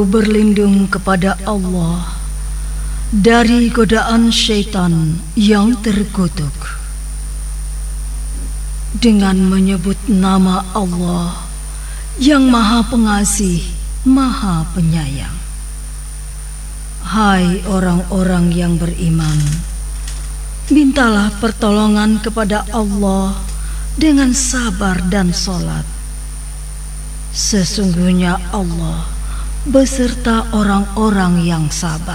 Berlindung kepada Allah dari godaan syaitan yang terkutuk dengan menyebut nama Allah yang Maha Pengasih, Maha Penyayang. Hai orang-orang yang beriman, mintalah pertolongan kepada Allah dengan sabar dan salat. Sesungguhnya Allah beserta orang-orang yang sabar.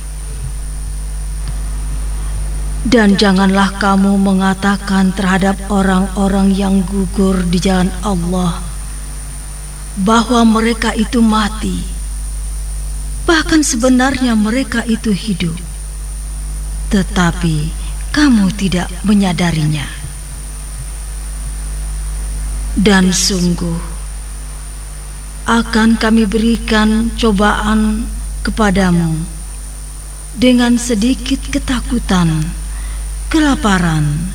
Dan janganlah kamu mengatakan terhadap orang-orang yang gugur di jalan Allah bahwa mereka itu mati. Bahkan sebenarnya mereka itu hidup, tetapi kamu tidak menyadarinya. Dan sungguh akan kami berikan cobaan kepadamu dengan sedikit ketakutan, kelaparan,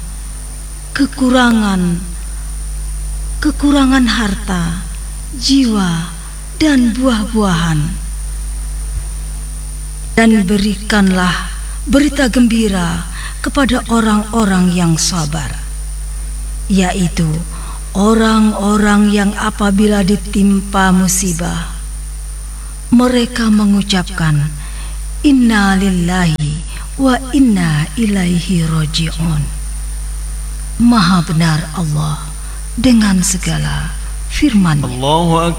kekurangan harta, jiwa, dan buah-buahan. Dan berikanlah berita gembira kepada orang-orang yang sabar, yaitu orang-orang yang apabila ditimpa musibah, mereka mengucapkan Inna lillahi wa inna ilaihi raji'un. Maha benar Allah dengan segala firman-Nya. Allahu